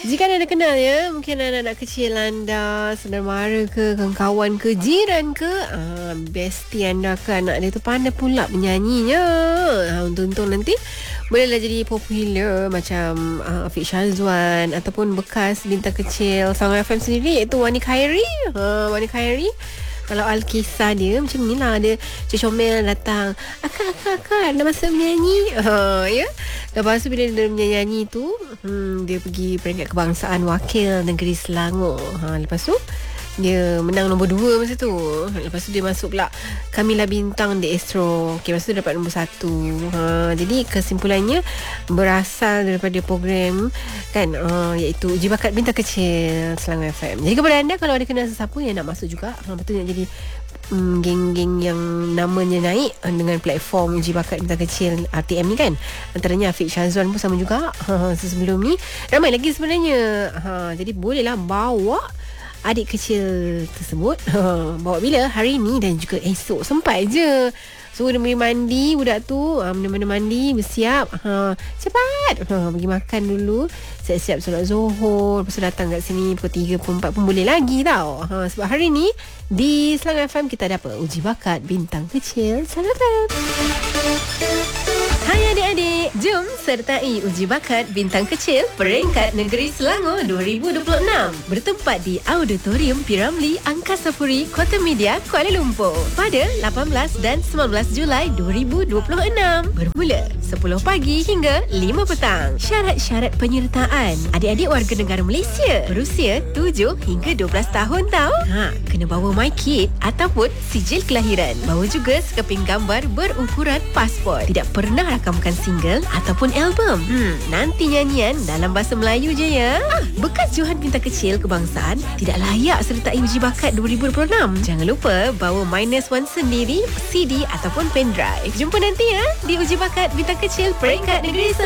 Jika anda kenal ya, mungkin anak-anak kecil anda, saudara mara ke, kawan ke, jiran ke, bestie anda ke, anak dia tu pandai pula menyanyinya. Untuk nanti bolehlah jadi popular macam Afiq Syazwan ataupun bekas bintang kecil Sangga FM sendiri, iaitu Wani Khairi. Wani Khairi, kalau Alkisah dia macam ni lah, dia comel datang, akak dah masuk menyanyi. Ya. Lepas tu bila dia menyanyi tu, dia pergi peringkat kebangsaan wakil negeri Selangor. Lepas tu dia menang nombor 2 masa tu. Lepas tu dia masuk pula Kamila Bintang di Astro. Lepas tu dapat nombor 1. Jadi kesimpulannya berasal daripada program kan, iaitu Uji Bakat Bintang Kecil Selangor FM. Jadi kepada anda, kalau ada kenal sesiapa yang nak masuk juga, betul nak jadi geng-geng yang namanya naik dengan platform Uji Bakat Bintang Kecil RTM ni kan, antaranya Afiq Syazwan pun sama juga. Sebelum ni ramai lagi sebenarnya. Jadi bolehlah bawa adik kecil tersebut. Bawa bila? Hari ni dan juga esok. Sempat je. So dia pergi mandi, budak tu mana-mana mandi, bersiap, cepat pergi makan dulu, siap-siap solat Zuhur. Lepas tu datang kat sini pukul 3, pukul 4 pun boleh lagi tau. Sebab hari ni di Selangor FM kita ada apa? Uji Bakat Bintang Kecil Selangor FM. Hai adik-adik, jom sertai Uji Bakat Bintang Kecil Peringkat Negeri Selangor 2026 bertempat di Auditorium Piramli Angkasa Puri, Kota Media, Kuala Lumpur pada 18 dan 19 Julai 2026. Bermula 10 pagi hingga 5 petang. Syarat-syarat penyertaan: adik-adik warga negara Malaysia berusia 7 hingga 12 tahun tau. Kena bawa MyKid ataupun sijil kelahiran. Bawa juga sekeping gambar berukuran pasport. Tidak pernah rakamkan single ataupun album. Nanti nyanyian dalam bahasa Melayu je ya. Bekas Johan Bintang Kecil Kebangsaan tidak layak sertai Uji Bakat 2026. Jangan lupa bawa -1 sendiri, CD ataupun pendrive. Jumpa nanti ya di Uji Bakat Bintang Kecil Peringkat Negeri Selangor.